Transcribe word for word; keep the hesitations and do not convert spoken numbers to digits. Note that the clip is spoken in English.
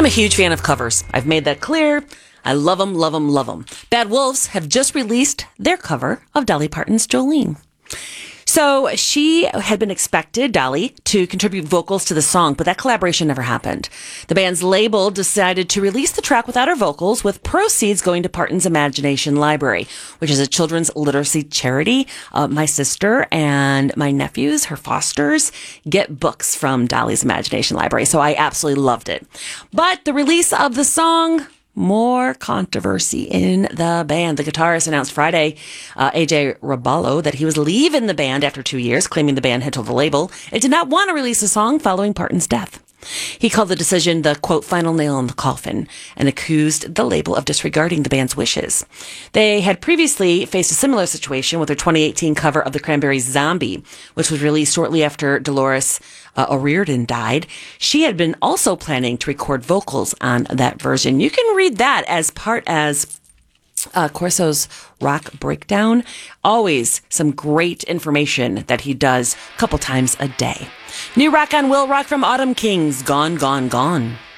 I'm a huge fan of covers. I've made that clear. I love them, love them, love them. Bad Wolves have just released their cover of Dolly Parton's Jolene. So she had been expected, Dolly, to contribute vocals to the song, but that collaboration never happened. The band's label decided to release the track without her vocals, with proceeds going to Parton's Imagination Library, which is a children's literacy charity. Uh, my sister and my nephews, her fosters, get books from Dolly's Imagination Library, so I absolutely loved it. But the release of the song... more controversy in the band. The guitarist announced Friday, uh, A J Raballo, that he was leaving the band after two years, claiming the band had told the label it did not want to release a song following Parton's death. He called the decision the, quote, final nail in the coffin, and accused the label of disregarding the band's wishes. They had previously faced a similar situation with their twenty eighteen cover of the Cranberries' Zombie, which was released shortly after Dolores uh, O'Riordan died. She had been also planning to record vocals on that version. You can read that as part as Uh, Corso's Rock Breakdown. Always some great information that he does a couple times a day. New rock on Will Rock from Autumn Kings, Gone, Gone, Gone.